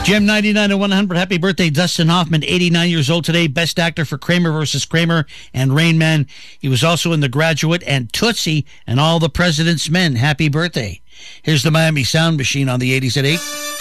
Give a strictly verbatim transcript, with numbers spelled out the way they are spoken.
Jim, ninety-nine to one hundred. Happy birthday, Dustin Hoffman, eighty-nine years old today. Best actor for Kramer versus Kramer and Rain Man. He was also in The Graduate and Tootsie and All the President's Men. Happy birthday. Here's the Miami Sound Machine on the eighties at eight.